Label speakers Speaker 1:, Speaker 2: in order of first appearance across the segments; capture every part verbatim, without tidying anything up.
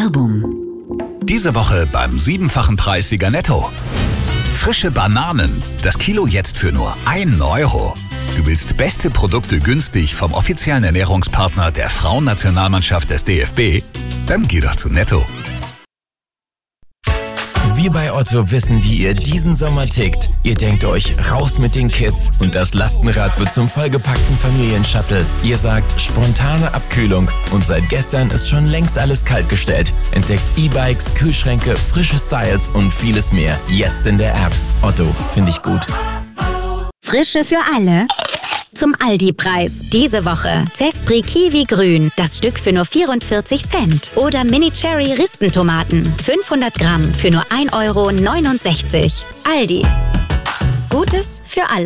Speaker 1: Werbung.
Speaker 2: Diese Woche beim siebenfachen Preissieger Netto. Frische Bananen, das Kilo jetzt für nur ein Euro. Du willst beste Produkte günstig vom offiziellen Ernährungspartner der Frauennationalmannschaft des D F B? Dann geh doch zu Netto.
Speaker 3: Wir bei Otto wissen, wie ihr diesen Sommer tickt. Ihr denkt euch, raus mit den Kids und das Lastenrad wird zum vollgepackten Familienshuttle. Ihr sagt, spontane Abkühlung und seit gestern ist schon längst alles kaltgestellt. Entdeckt E-Bikes, Kühlschränke, frische Styles und vieles mehr. Jetzt in der App. Otto, finde ich gut.
Speaker 4: Frische für alle. Zum Aldi-Preis. Diese Woche Zespri Kiwi Grün, das Stück für nur vierundvierzig Cent. Oder Mini Cherry Rispentomaten, fünfhundert Gramm für nur ein Euro neunundsechzig. Aldi. Gutes für alle.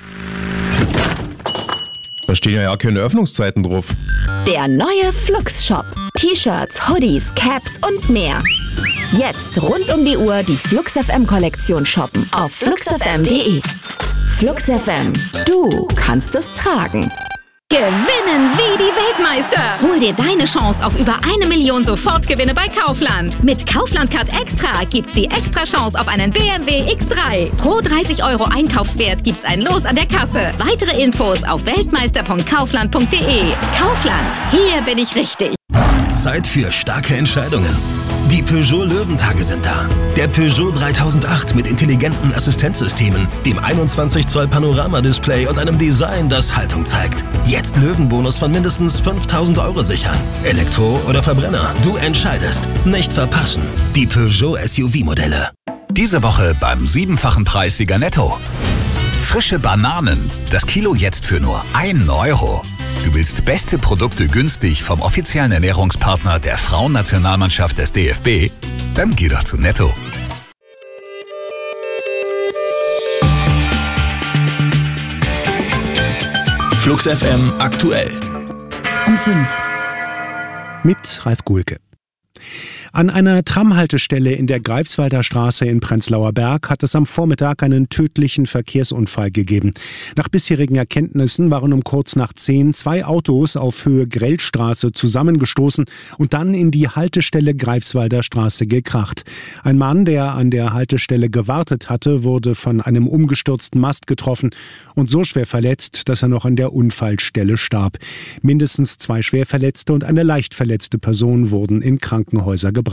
Speaker 5: Da stehen ja auch keine Öffnungszeiten drauf.
Speaker 6: Der neue Flux Shop. T-Shirts, Hoodies, Caps und mehr. Jetzt rund um die Uhr die Flux F M-Kollektion shoppen auf flux f m punkt d e. Flux F M. Du kannst es tragen.
Speaker 7: Gewinnen wie die Weltmeister! Hol dir deine Chance auf über eine Million Sofortgewinne bei Kaufland. Mit Kaufland Card Extra gibt's die extra Chance auf einen B M W X drei. Pro dreißig Euro Einkaufswert gibt's ein Los an der Kasse. Weitere Infos auf weltmeister punkt kaufland punkt d e. Kaufland, hier bin ich richtig.
Speaker 8: Zeit für starke Entscheidungen. Die Peugeot Löwentage sind da. Der Peugeot dreitausendacht mit intelligenten Assistenzsystemen, dem einundzwanzig Zoll Panoramadisplay und einem Design, das Haltung zeigt. Jetzt Löwenbonus von mindestens fünftausend Euro sichern. Elektro oder Verbrenner, du entscheidest. Nicht verpassen. Die Peugeot S U V-Modelle.
Speaker 2: Diese Woche beim siebenfachen Preissieger Netto. Frische Bananen, das Kilo jetzt für nur ein Euro. Du willst beste Produkte günstig vom offiziellen Ernährungspartner der Frauennationalmannschaft des D F B? Dann geh doch zu Netto.
Speaker 8: Flux F M aktuell.
Speaker 1: Um fünf.
Speaker 9: Mit Ralf Guhlke. An einer Tramhaltestelle in der Greifswalder Straße in Prenzlauer Berg hat es am Vormittag einen tödlichen Verkehrsunfall gegeben. Nach bisherigen Erkenntnissen waren um kurz nach zehn zwei Autos auf Höhe Grellstraße zusammengestoßen und dann in die Haltestelle Greifswalder Straße gekracht. Ein Mann, der an der Haltestelle gewartet hatte, wurde von einem umgestürzten Mast getroffen und so schwer verletzt, dass er noch an der Unfallstelle starb. Mindestens zwei Schwerverletzte und eine leicht verletzte Person wurden in Krankenhäuser gebracht.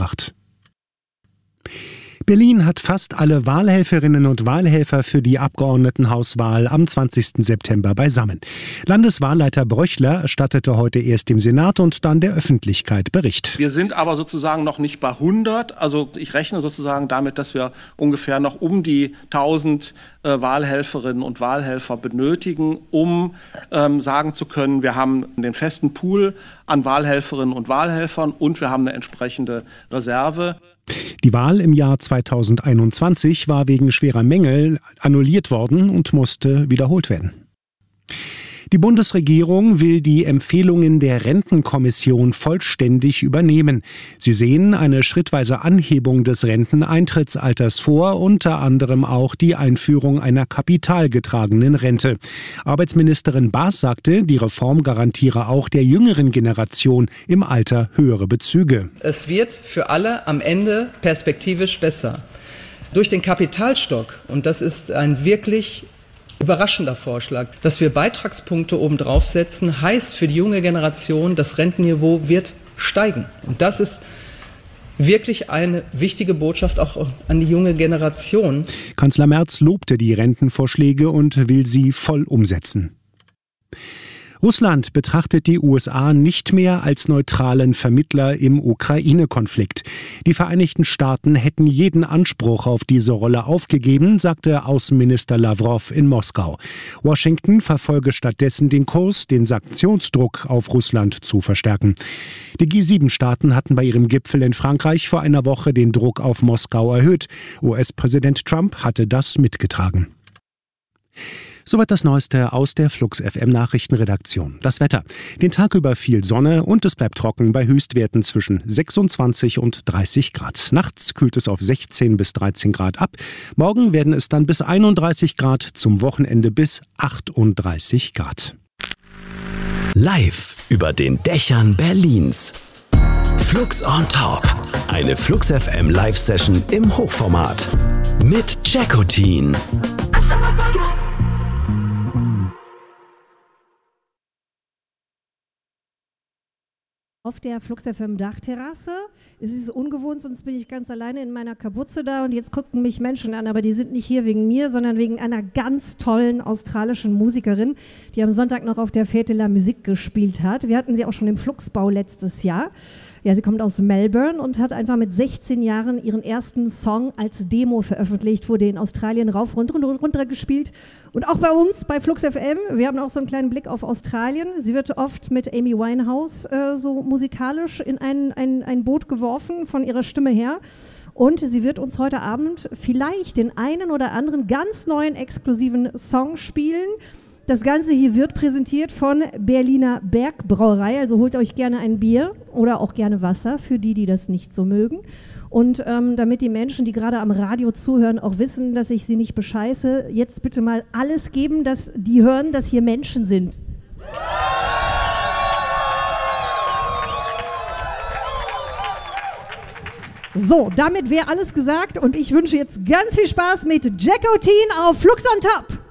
Speaker 9: Berlin hat fast alle Wahlhelferinnen und Wahlhelfer für die Abgeordnetenhauswahl am zwanzigsten September beisammen. Landeswahlleiter Bröchler erstattete heute erst dem Senat und dann der Öffentlichkeit Bericht.
Speaker 10: Wir sind aber sozusagen noch nicht bei hundert. Also ich rechne sozusagen damit, dass wir ungefähr noch um die tausend äh, Wahlhelferinnen und Wahlhelfer benötigen, um ähm, sagen zu können, wir haben den festen Pool an Wahlhelferinnen und Wahlhelfern und wir haben eine entsprechende Reserve.
Speaker 9: Die Wahl im Jahr zweitausendeinundzwanzig war wegen schwerer Mängel annulliert worden und musste wiederholt werden. Die Bundesregierung will die Empfehlungen der Rentenkommission vollständig übernehmen. Sie sehen eine schrittweise Anhebung des Renteneintrittsalters vor, unter anderem auch die Einführung einer kapitalgetragenen Rente. Arbeitsministerin Baas sagte, die Reform garantiere auch der jüngeren Generation im Alter höhere Bezüge.
Speaker 11: Es wird für alle am Ende perspektivisch besser. Durch den Kapitalstock, und das ist ein wirklich überraschender Vorschlag, dass wir Beitragspunkte obendrauf setzen, heißt für die junge Generation, das Rentenniveau wird steigen. Und das ist wirklich eine wichtige Botschaft auch an die junge Generation.
Speaker 9: Kanzler Merz lobte die Rentenvorschläge und will sie voll umsetzen. Russland betrachtet die U S A nicht mehr als neutralen Vermittler im Ukraine-Konflikt. Die Vereinigten Staaten hätten jeden Anspruch auf diese Rolle aufgegeben, sagte Außenminister Lawrow in Moskau. Washington verfolge stattdessen den Kurs, den Sanktionsdruck auf Russland zu verstärken. Die G sieben Staaten hatten bei ihrem Gipfel in Frankreich vor einer Woche den Druck auf Moskau erhöht. U S-Präsident Trump hatte das mitgetragen. Soweit das Neueste aus der Flux F M Nachrichtenredaktion. Das Wetter. Den Tag über viel Sonne und es bleibt trocken bei Höchstwerten zwischen sechsundzwanzig und dreißig Grad. Nachts kühlt es auf sechzehn bis dreizehn Grad ab. Morgen werden es dann bis einunddreißig Grad, zum Wochenende bis achtunddreißig Grad.
Speaker 8: Live über den Dächern Berlins. Flux on Top. Eine Flux F M Live-Session im Hochformat. Mit Jackotin.
Speaker 1: Auf der Flux F M Dachterrasse. Es ist ungewohnt, sonst bin ich ganz alleine in meiner Kapuze da und jetzt gucken mich Menschen an, aber die sind nicht hier wegen mir, sondern wegen einer ganz tollen australischen Musikerin, die am Sonntag noch auf der Fête de la Musique gespielt hat. Wir hatten sie auch schon im Fluxbau letztes Jahr. Ja, sie kommt aus Melbourne und hat einfach mit sechzehn Jahren ihren ersten Song als Demo veröffentlicht, wurde in Australien rauf, runter, runter gespielt. Und auch bei uns, bei Flux F M, wir haben auch so einen kleinen Blick auf Australien. Sie wird oft mit Amy Winehouse äh, so musikalisch in ein, ein, ein Boot geworfen, von ihrer Stimme her. Und sie wird uns heute Abend vielleicht den einen oder anderen ganz neuen, exklusiven Song spielen. Das Ganze hier wird präsentiert von Berliner Bergbrauerei, also holt euch gerne ein Bier oder auch gerne Wasser für die, die das nicht so mögen. Und ähm, damit die Menschen, die gerade am Radio zuhören, auch wissen, dass ich sie nicht bescheiße, jetzt bitte mal alles geben, dass die hören, dass hier Menschen sind. So, damit wäre alles gesagt und ich wünsche jetzt ganz viel Spaß mit Jackotin auf Flux on Top.